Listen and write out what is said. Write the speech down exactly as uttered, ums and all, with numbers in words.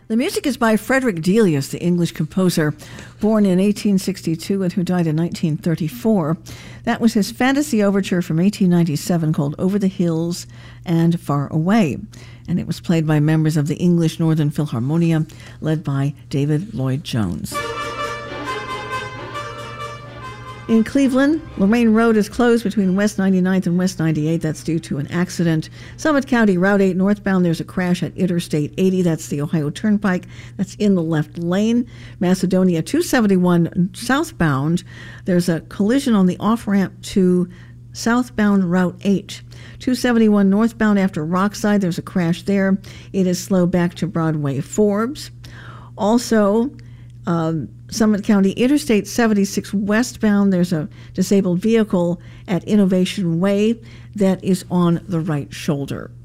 The music is by Frederick Delius, the English composer, born in eighteen sixty-two and who died in nineteen thirty-four. That was his fantasy overture from eighteen ninety-seven called Over the Hills and Far Away. And it was played by members of the English Northern Philharmonia, led by David Lloyd Jones. In Cleveland, Lorraine Road is closed between West ninety-ninth and West ninety-eighth. That's due to an accident. Summit County Route eight northbound, there's a crash at Interstate eighty. That's the Ohio Turnpike. That's in the left lane. Macedonia two seventy-one southbound, there's a collision on the off-ramp to southbound Route eight. two seventy-one northbound after Rockside, there's a crash there. It is slow back to Broadway Forbes. Also, um, Summit County Interstate seventy-six westbound, there's a disabled vehicle at Innovation Way that is on the right shoulder.